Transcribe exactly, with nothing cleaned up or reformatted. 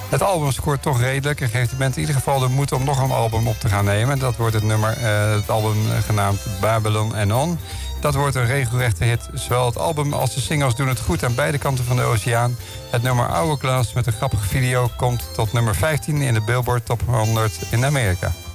Het album scoort toch redelijk en geeft de band in ieder geval de moed om nog een album op te gaan nemen. Dat wordt het nummer, uh, het album genaamd Babylon and On. Dat wordt een regelrechte hit. Zowel het album als de singles doen het goed aan beide kanten van de oceaan. Het nummer Hourglass met een grappige video komt tot nummer vijftien in de Billboard Top honderd in Amerika.